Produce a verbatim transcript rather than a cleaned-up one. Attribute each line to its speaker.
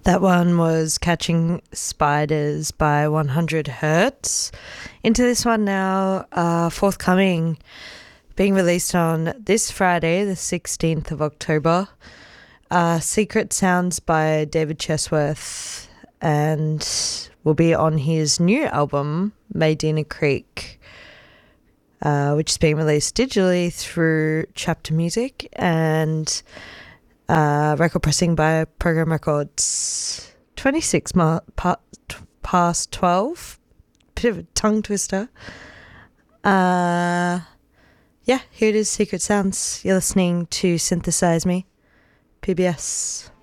Speaker 1: That one was Catching Spiders by one hundred hertz. Into this one now, uh, forthcoming, being released on this Friday, the sixteenth of October. Uh, Secret Sounds by David Chesworth, and will be on his new album, Medina Creek, uh, which is being released digitally through Chapter Music, and Uh, record pressing by Program Records. twenty-six ma- pa- t- past twelve. Bit of a tongue twister. Uh, yeah, here it is, Secret Sounds. You're listening to Synthesize Me, P B S.